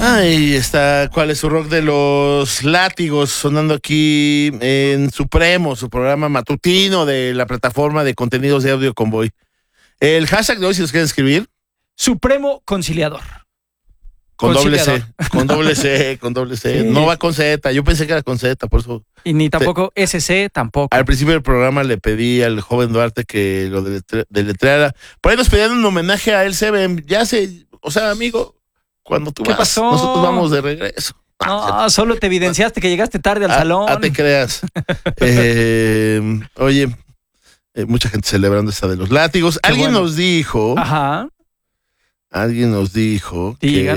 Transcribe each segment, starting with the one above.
Ahí está, ¿cuál es su rock de los látigos? Sonando aquí en Supremo, su programa matutino de la plataforma de contenidos de Audio Convoy. El hashtag de hoy, si los quieren escribir. Supremo Conciliador. Con doble C, con doble C, con doble C. Sí. No va con Z, yo pensé que era con Z, por eso. Y ni tampoco SC, tampoco. Al principio del programa le pedí al joven Duarte que lo deletreara. Por ahí nos pedían un homenaje a él, Seven. Ya sé, o sea, amigo, cuando tú ¿Qué vas, pasó? nosotros vamos de regreso. No, solo te evidenciaste que llegaste tarde al salón. Ah, te creas. Oye, mucha gente celebrando esta de los látigos. Qué Alguien bueno. nos dijo... Ajá. Alguien nos dijo Digan.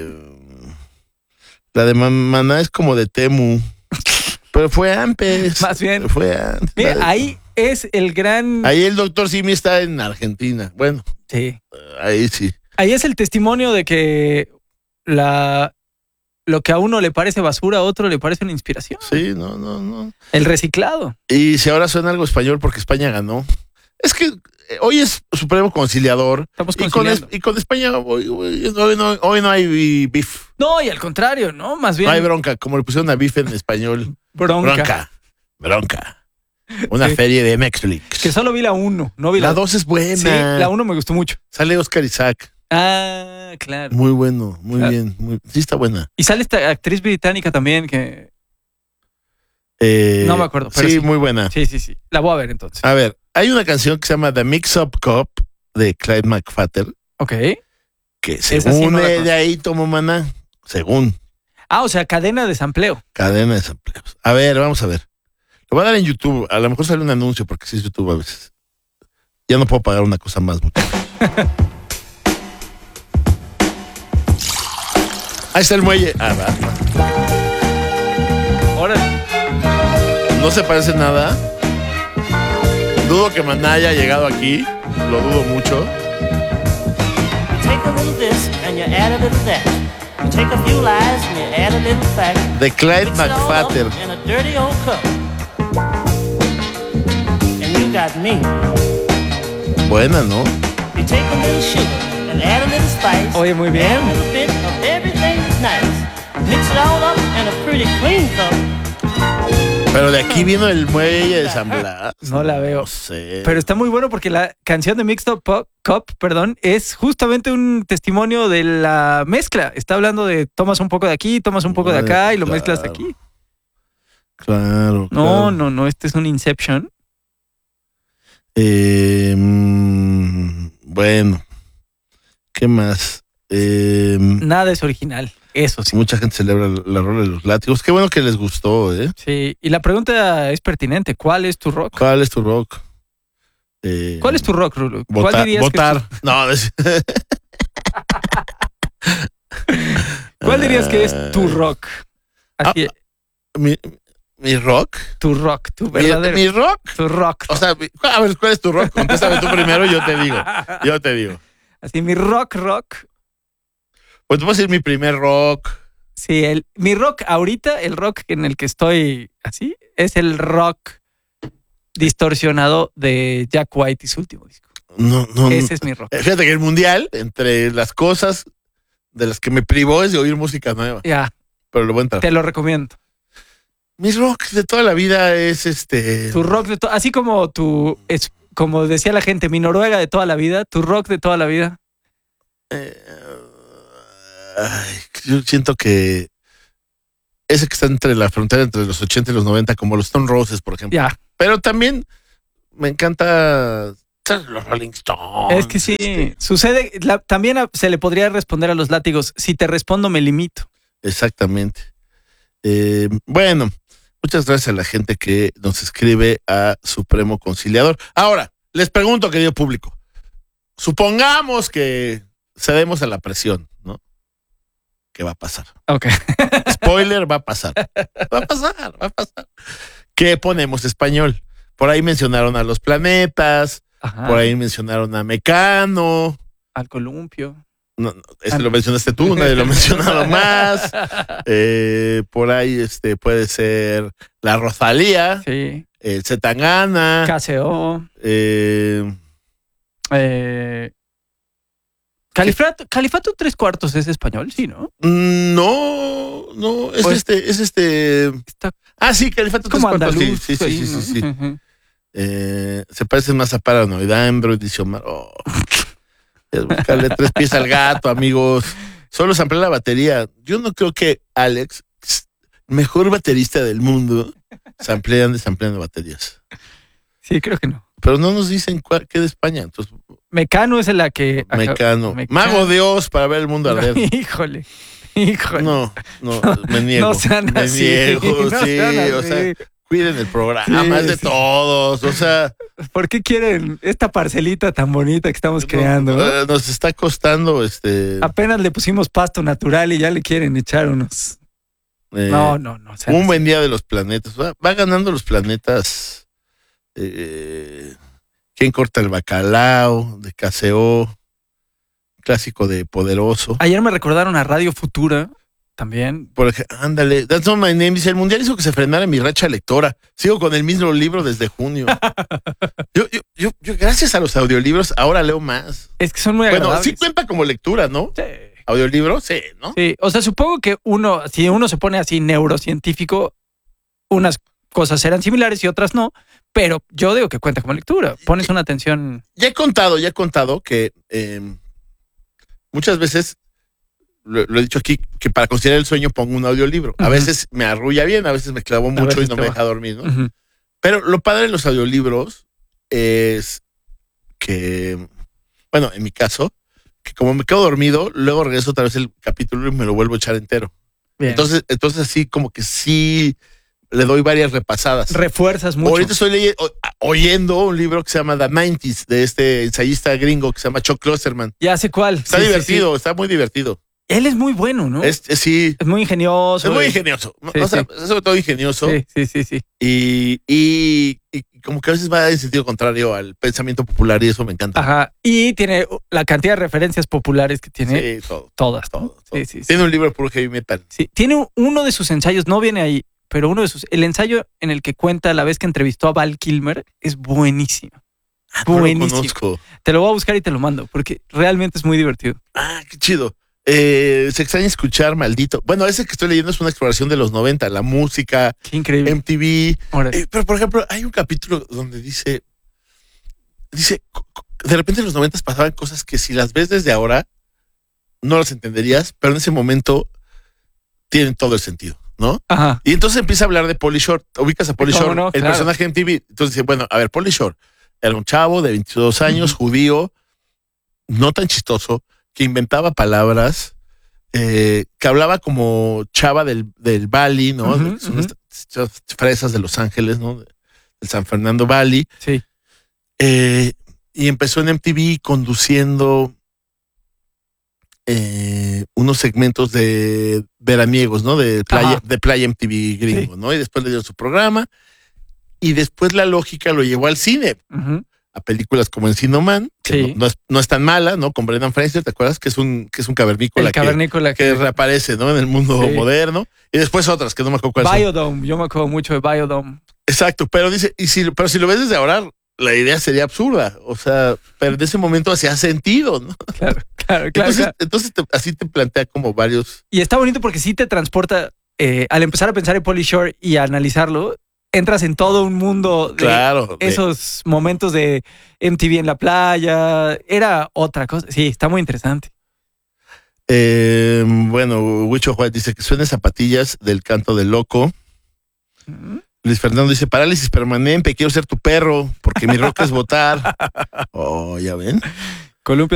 La de Maná es como de Temu. Pero fue antes. Más bien. Fue antes. Mira, ahí es el gran... Ahí el doctor Simi está en Argentina. Bueno. Sí. Ahí sí. Ahí es el testimonio de que lo que a uno le parece basura, a otro le parece una inspiración. Sí, no. El reciclado. Y si ahora suena algo español porque España ganó. Es que hoy es Supremo Conciliador. Estamos conciliando. Y con España hoy no hay beef. No, y al contrario, ¿no? Más bien. No hay bronca, como le pusieron a beef en español. Bronca. Una serie de Netflix. Que solo vi la 1, no vi la 2 es buena. Sí, la 1 me gustó mucho. Sale Oscar Isaac. Ah, claro. Muy bueno, muy bien. Sí está buena. Y sale esta actriz británica también que... no me acuerdo. Pero sí, muy buena. Sí. La voy a ver entonces. A ver, hay una canción que se llama The Mix-Up Cup de Clyde McPhatter. Ok. Que según de ahí tomó Maná. Según. Ah, o sea, cadena de sampleo. Cadena de sampleos. A ver, vamos a ver. Lo voy a dar en YouTube. A lo mejor sale un anuncio porque sí es YouTube a veces. Ya no puedo pagar una cosa más. Ahí está el muelle. Ah, va. Órale. No se parece nada. Dudo que Maná haya llegado aquí. Lo dudo mucho. De Clyde McPhatter. Buena, ¿no? Oye, muy bien. Pero de aquí vino el muelle de San Blas. No la veo. No sé. Pero está muy bueno porque la canción de Mixed Up Cup, es justamente un testimonio de la mezcla. Está hablando de tomas un poco de aquí, tomas un poco de acá y lo mezclas de aquí. Claro. No, este es un Inception. Bueno, ¿qué más? Nada es original, eso sí. Mucha gente celebra la rola de los látigos. Qué bueno que les gustó, ¿eh? Sí, y la pregunta es pertinente. ¿Cuál es tu rock? ¿Cuál es tu rock? ¿Cuál es tu rock, Rulo? ¿Cuál dirías votar? No. ¿Cuál dirías que es tu rock? Así, ¿Mi rock? Tu rock, tu verdadero. ¿Mi rock? Tu rock. O sea, a ver, ¿cuál es tu rock? Contéstame tú primero y yo te digo. Así, mi rock. Pues te puedo decir mi primer rock. Sí, mi rock ahorita, el rock en el que estoy así, es el rock distorsionado de Jack White y su último disco. No. Ese es mi rock. Fíjate que el mundial, entre las cosas de las que me privó es de oír música nueva. Ya. Pero lo voy a entrar. Te lo recomiendo. Mi rock de toda la vida es Tu rock de así como como decía la gente, mi Noruega de toda la vida, tu rock de toda la vida. Yo siento que ese que está entre la frontera entre los 80 y los 90, como los Stone Roses, por ejemplo. Ya. Pero también me encanta los Rolling Stones. Es que sí, sucede, también se le podría responder a los látigos, si te respondo me limito. Exactamente. Bueno, muchas gracias a la gente que nos escribe a Supremo Conciliador. Ahora, les pregunto, querido público, supongamos que cedemos a la presión, ¿no? ¿Qué va a pasar? Ok. Spoiler, va a pasar. Va a pasar. ¿Qué ponemos español? Por ahí mencionaron a Los Planetas. Ajá. Por ahí mencionaron a Mecano. Al Columpio. No, ese lo mencionaste tú, nadie lo ha mencionado más. Por ahí puede ser la Rosalía. Sí. Zetangana. KCO. Califato 3/4 es español, sí, ¿no? No, es Pues- Está Sí, Califato como 3/4, andaluz. sí. ahí, ¿no? Sí. Ujú. Se parece más a Paranoid Android, dice Omar. Es buscarle 3 pies al gato, amigos. Solo samplea la batería. Yo no creo que Alex, mejor baterista del mundo, sampleando baterías. Sí, creo que no. Pero no nos dicen qué de España. Entonces, Mecano es la que... Mecano. Mago de Oz para ver el mundo arder. Híjole. No, me niego. No sean me así. niego, No sí. sean O así. sea, cuiden el programa, Sí, es de sí. todos. O sea, ¿Por qué quieren esta parcelita tan bonita que estamos creando? ¿No? nos está costando Apenas le pusimos pasto natural y ya le quieren echar unos... No. o sea, un buen día de los planetas. Va ganando los planetas. ¿Quién corta el bacalao? De KCO. Clásico de Poderoso. Ayer me recordaron a Radio Futura también. Por ejemplo, ándale. That's not my name. Dice, el mundial hizo que se frenara mi racha lectora. Sigo con el mismo libro desde junio. yo, gracias a los audiolibros, ahora leo más. Es que son muy Bueno, agradables. sí cuenta como lectura, ¿no? Sí. Audiolibro, sí, ¿no? Sí, o sea, supongo que si uno se pone así neurocientífico, unas cosas serán similares y otras no, pero yo digo que cuenta como lectura. Pones una atención. Ya he contado que muchas veces, lo he dicho aquí, que para considerar el sueño pongo un audiolibro. A Ujú. veces me arrulla bien, a veces me clavo mucho y veces no te me va. deja dormir, ¿no? Ujú. Pero lo padre de los audiolibros es que, bueno, en mi caso, que como me quedo dormido, luego regreso otra vez el capítulo y me lo vuelvo a echar entero. Bien. Entonces así como que sí le doy varias repasadas. Refuerzas mucho. Ahorita estoy oyendo un libro que se llama The 90s, de este ensayista gringo que se llama Chuck Klosterman. Ya sé cuál. Está Sí, sí, divertido, está muy divertido. sí. Él es muy bueno, ¿no? Sí, Es muy ingenioso. es muy ingenioso. Sí, O sea, es sobre todo ingenioso. Sí. Y como que a veces va en sentido contrario al pensamiento popular y eso me encanta. Ajá. Y tiene la cantidad de referencias populares que tiene. Sí, todo. Todas, ¿no? todo. Sí. Tiene un libro puro heavy metal. Sí, tiene uno de sus ensayos, no viene ahí, pero el ensayo en el que cuenta la vez que entrevistó a Val Kilmer es buenísimo. No lo Buenísimo. conozco. Te lo voy a buscar y te lo mando, porque realmente es muy divertido. Qué chido. Se extraña escuchar, maldito. Bueno, ese que estoy leyendo es una exploración de los 90, la música, Qué increíble. MTV. Ahora, Pero, por ejemplo, hay un capítulo donde dice, de repente en los 90 pasaban cosas que si las ves desde ahora, no las entenderías, pero en ese momento tienen todo el sentido, ¿no? ajá. Y entonces empieza a hablar de Pauly Shore. Ubicas a Pauly ¿Cómo Shore, no? el Claro. personaje de MTV. Entonces dice, bueno, a ver, Pauly Shore era un chavo de 22 años, judío, no tan chistoso, que inventaba palabras, que hablaba como chava del Valley, ¿no? Ujú, Son ujú. estas fresas de Los Ángeles, ¿no? Del San Fernando Valley. Sí. Y empezó en MTV conduciendo unos segmentos de veraniegos, ¿no? De Ajá. playa MTV gringo, Sí. ¿no? Y después le dieron su programa. Y después la lógica lo llevó al cine, Ujú. a películas como Encino Man, que Sí. no es tan mala, ¿no? Con Brendan Fraser, ¿te acuerdas? Que es un cavernícola El cavernícola que reaparece, ¿no? En el mundo Sí. moderno. Y después otras que no me acuerdo cuáles son. Biodome, yo me acuerdo mucho de Biodome. Exacto, pero dice, pero si lo ves desde ahora, la idea sería absurda. O sea, pero en ese momento hacía sentido, ¿no? Claro. Entonces así te plantea como varios. Y está bonito porque sí te transporta, al empezar a pensar en Pauly Shore y a analizarlo, entras en todo un mundo de Claro. esos momentos de MTV en la playa. Era otra cosa. Sí, está muy interesante. Bueno, Huicho Juárez dice que suene zapatillas del canto del loco. Mm. Luis Fernando dice, parálisis permanente, quiero ser tu perro, porque mi roca es votar. Oh, ya ven. Columpio